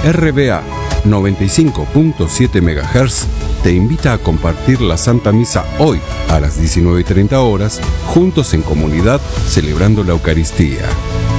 RBA 95.7 MHz te invita a compartir la Santa Misa hoy a las 19:30 horas, juntos en comunidad celebrando la Eucaristía.